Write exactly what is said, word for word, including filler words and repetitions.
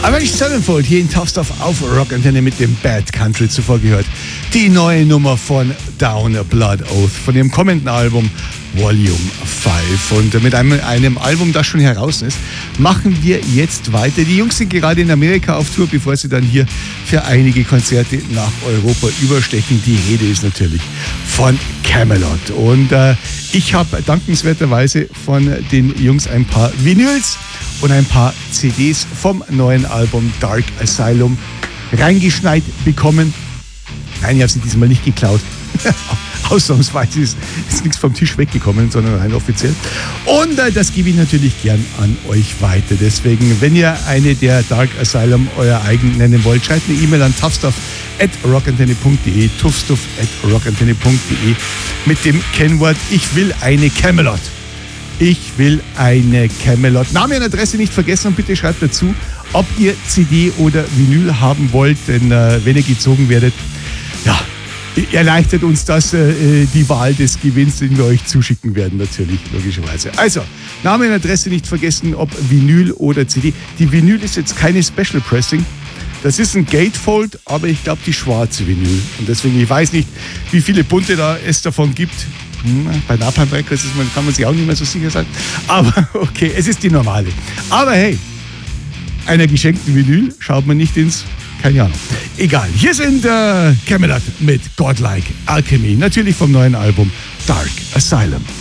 Avenged Sevenfold hier in Tough Stuff auf Rock Antenne mit dem Bad Country. Zuvor gehört die neue Nummer von Down a Blood Oath von ihrem kommenden Album Volume fünf. Und mit einem, einem Album, das schon heraus ist, machen wir jetzt weiter. Die Jungs sind gerade in Amerika auf Tour, bevor sie dann hier für einige Konzerte nach Europa überstechen. Die Rede ist natürlich von Kamelot. Und äh, ich habe dankenswerterweise von den Jungs ein paar Vinyls und ein paar C Ds vom neuen Album Dark Asylum reingeschneit bekommen. Nein, ich habe sie diesmal nicht geklaut. Ausnahmsweise ist, ist nichts vom Tisch weggekommen, sondern rein offiziell. Und äh, das gebe ich natürlich gern an euch weiter. Deswegen, wenn ihr eine der Dark Asylum euer eigen nennen wollt, schreibt eine E-Mail an toughstuff at rockantenne punkt de, toughstuff at rockantenne punkt de mit dem Kennwort Ich will eine Kamelot. Ich will eine Kamelot. Name und Adresse nicht vergessen und bitte schreibt dazu, ob ihr C D oder Vinyl haben wollt, denn äh, wenn ihr gezogen werdet, ja, erleichtert uns das äh, die Wahl des Gewinns, den wir euch zuschicken werden, natürlich, logischerweise. Also, Name und Adresse nicht vergessen, ob Vinyl oder C D. Die Vinyl ist jetzt keine Special Pressing. Das ist ein Gatefold, aber ich glaube die schwarze Vinyl. Und deswegen, ich weiß nicht, wie viele bunte da es davon gibt. Hm, bei Napalm Records ist man, kann man sich auch nicht mehr so sicher sein. Aber okay, es ist die normale. Aber hey, einer geschenkten Vinyl schaut man nicht ins... Keine Ahnung. Egal. Hier sind äh, Kamelot mit Godlike Alchemy. Natürlich vom neuen Album Dark Asylum.